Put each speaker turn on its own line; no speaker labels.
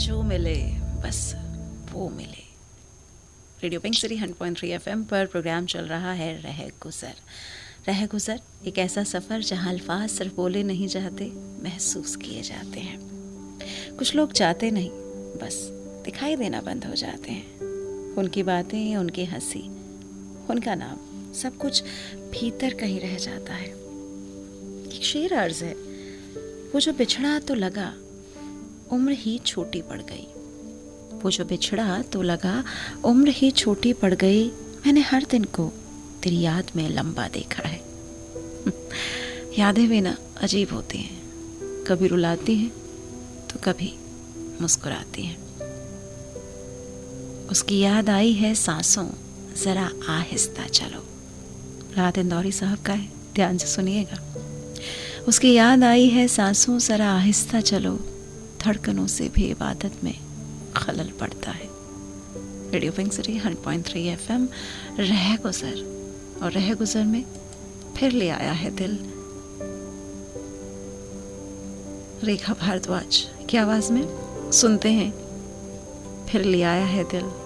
जो मिले बस वो मिले। रेडियो पिंक सिटी 100.3 एफएम पर प्रोग्राम चल रहा है रह गुजर। रह गुजर एक ऐसा सफ़र जहाँ अल्फाज सिर्फ बोले नहीं जाते, महसूस किए जाते हैं। कुछ लोग जाते नहीं, बस दिखाई देना बंद हो जाते हैं। उनकी बातें, उनकी हंसी, उनका नाम, सब कुछ भीतर कहीं रह जाता है। एक शेर अर्ज है, वो जो बिछड़ा तो लगा उम्र ही छोटी पड़ गई। वो जो बिछड़ा तो लगा उम्र ही छोटी पड़ गई। मैंने हर दिन को तेरी याद में लंबा देखा है। यादें भी ना अजीब होती हैं, कभी रुलाती हैं तो कभी मुस्कुराती हैं। उसकी याद आई है सांसों, जरा आहिस्ता चलो। राहत इंदौरी साहब का है, ध्यान से सुनिएगा। उसकी याद आई है सांसों, जरा आहिस्ता चलो। धड़कनों से भी इबादत में खलल पड़ता है। रेडियो पिंक सिटी 100.3 एफएम रह गुजर, और रह गुजर में फिर ले आया है दिल। रेखा भारद्वाज की आवाज में सुनते हैं फिर ले आया है दिल।